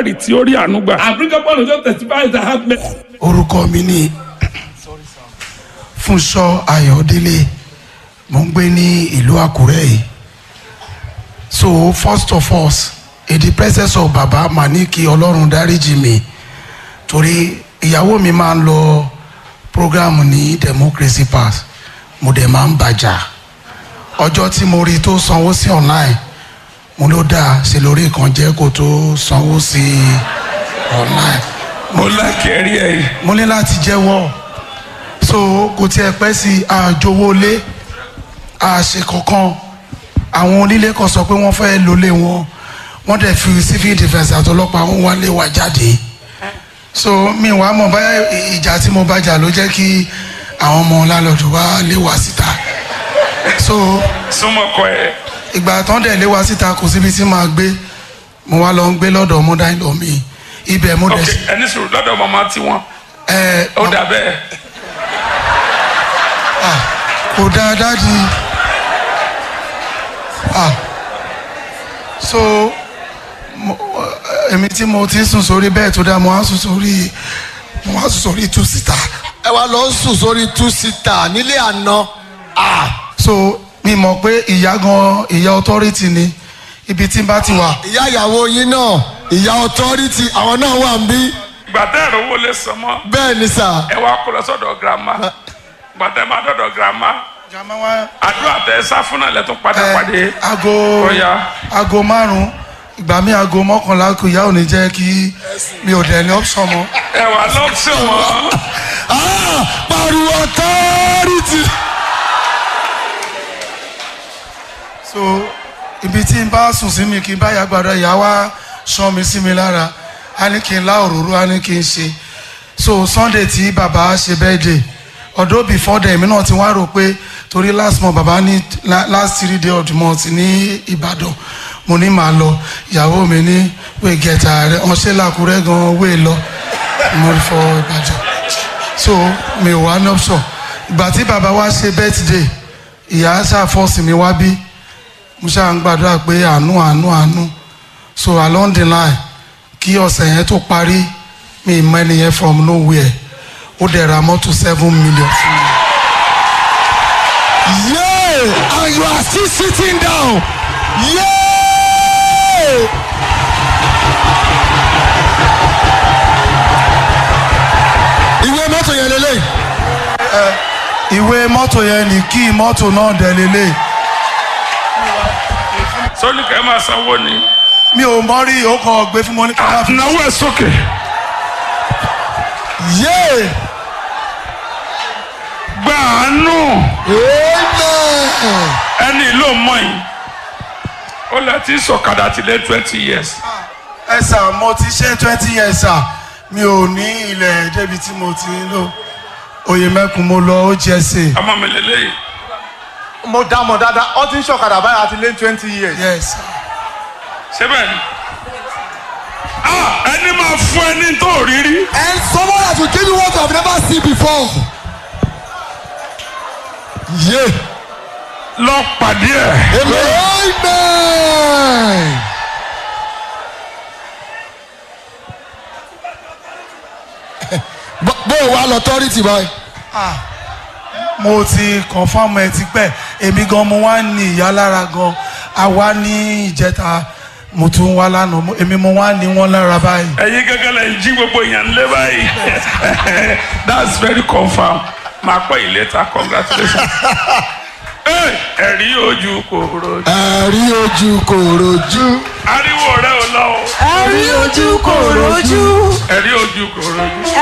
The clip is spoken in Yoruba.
ẹ̀rí tí ó rí àánú gbà. I bring up one of those testifiers that have met. orúkọ mi ni Fúnṣọ́ Ayọ̀délé, mo ń gbé ní ìlú Àkúrẹ́ yìí. So first of all, in the presence of Baba màá ní kí Ọlọ́run dáríjì mi torí ìyàwó mi máa ń lọ program ní Democracy Pass, mo dẹ̀ máa ń bàjá. Ọjọ́ tí mo rí tó sanwó sí online, mo ló dáa ṣe lórí kan jẹ́ kó tó sanwó sí online. mo láìkẹ́ rí ẹ̀ yìí. Mo ní láti jẹ́wọ́, so kò tiẹ̀ pẹ́ sí àjòwọlé àṣe kankan. Àwọn onílé kan sọ pé wọ́n fẹ́ lólé wọn, wọ́n dẹ̀ fi civil defence àtọlọ́pàá wọn wá lé wa jáde. So mi wàá mọ̀ báyà ìjà tí mo bá jà ló jẹ́ kí àwọn ọmọ lálọ́dún wá lé wa síta. So súnmọ́ kọ ẹ̀. ìgbà tán dẹ̀ lé wa síta kò síbi tí màá gbé, mo wá lọ ń gbé lọ́dọ̀ mother-in-law mi. Ibẹ̀ mo dẹ̀ ok ẹni sùúrù lọ́dọ̀ màmá tiwọn. ó dà bẹ́ẹ̀. kò dáa dáàdi. So èmi tí mo ti sùn sórí bẹ́ẹ̀ tó dáa mo wá sùn sórí two seater. ẹ wá lọ sùn sórí 2-seater nílé àná. So mi mọ̀ pé ìyá authority ni ibi tí n bá ti wà. ìyá ìyàwó yín náà ìyá authority àwọn náà wà ń bí. gbàtẹ́ ẹ̀rọ wo lè sọ mọ́. bẹ́ẹ̀ ni sà. ẹ wá kó lọ sọ́dọ̀ girama. gbàtẹ́ máa dọ̀dọ̀ girama. àdúrà tẹ sá fún náà lẹ́tún padà pàdé. aago 5 ìgbà mi aago 11 kò yá ò ní jẹ́ kí mi ò dẹ̀ ní option mọ́. ẹ wà lọ́pṣọ̀ wọn. pariwo authority. So ibi tí n bá sùn sí mi kí n bá ya gbàdọ̀ ìyá wa sán mi sí mi lára, a ní kí n lá òróró, a ní kí n ṣe. So Sunday tí bàbá ṣe birthday, although before then èmi náà ti wá rò pé torí last month bàbá ní last 3 days of the month ní Ìbàdàn, mo ní màá lọ. Ìyàwó mi ní wé gẹ̀ẹ́ta rẹ̀ wọ́n ṣe lákùrẹ́ gan wé lọ mo rí fọ Ìbàdàn. So mi ò wá ní option. Ìgbà tí bàbá wa ṣe birthday, ìyá ṣàfọ́sì mi wá bí, mo ṣáà ń gbàdúrà pé àánú. So along the line kí ọ̀sẹ̀ yẹn tó parí, mi mọ ẹni yẹn from nowhere, ó dẹ̀ ra mọ́tò 7 million fún mi. Yeah, and you are still sitting down. Yeah. ìwé mọ́tò yẹn lélẹ̀. ìwé mọ́tò yẹn ní kí mọ́tò náà dẹ̀ lélẹ̀. sọ́ni kẹ́ máa sanwó ni. mi ò mọ rí o kàn gbé fún mọ́ ní káyà fún. náwó ẹ̀ sókè. Yeah. gba àánú. Amen. ẹni ló mọ̀ yìí. ó lẹ ti sọ̀kadà ti lé 20 years. ẹ sà mo ti ṣe 20 years sà, mi ò ní ilẹ̀ débi tí mo ti ń lò. Oyèmẹ́kùn mo lọ ó jẹ́ sè. ọmọ mi lélẹ́yìí. mo dá mọ̀ dáadáa ó ti ń ṣọ̀kadà báyìí àti lé 20 years. Yes. ṣé bẹ́ẹ̀ ni. ẹni máa fún ẹni tó rírí. And someone that will give you what you have never seen before. Yeah. lọ pàdé ẹ̀. Amen. bó o wá lọ authority báyìí. Mo ti confirm ẹ ti pẹ́, èmi gan mo wá ní ìyá lára gan, a wá ní ìjẹta, mo tún wá lánàá, èmi mo wá ní wọn lára báyìí. ẹ̀yin gẹ́gẹ́ lẹ́yìn jí gbogbo èèyàn lé báyìí. That's very confirm. máa pẹ́ yìí later, congratulations. ẹ̀rí ojú kò rojú. ẹ̀rí ojú kò rojú. ariwo rẹ ò lọ o. ẹ̀rí ojú kò rojú. ẹ̀rí ojú kò rojú.